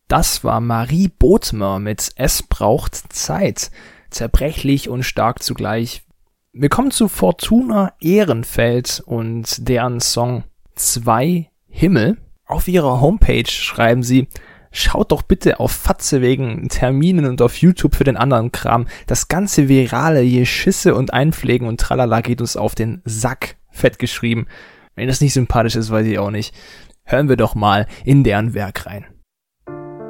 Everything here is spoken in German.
Das war Marie Bodmer mit Es braucht Zeit. Zerbrechlich und stark zugleich. Wir kommen zu Fortuna Ehrenfeld und deren Song Zwei Himmel. Auf ihrer Homepage schreiben sie: Schaut doch bitte auf Fatze wegen Terminen und auf YouTube für den anderen Kram. Das ganze virale Geschisse und Einpflegen und Tralala geht uns auf den Sack. Fett geschrieben. Wenn das nicht sympathisch ist, weiß ich auch nicht. Hören wir doch mal in deren Werk rein.